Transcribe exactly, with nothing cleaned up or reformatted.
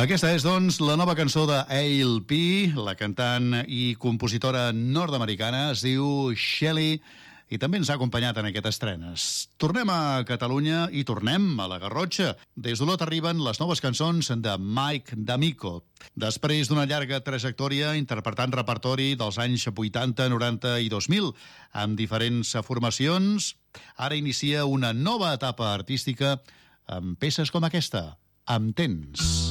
Aquesta és, doncs, la nova cançó de A L P, la cantant i compositora nord-americana, es diu Shelly, i també ens ha acompanyat en aquest estrenes. Tornem a Catalunya i tornem a la Garrotxa. Des d'Olot arriben les noves cançons de Mike D'Amico. Després d'una llarga trajectòria interpretant repertori dels anys vuitanta, noranta i dos mil, amb diferents formacions, ara inicia una nova etapa artística amb peces com aquesta, Amb temps.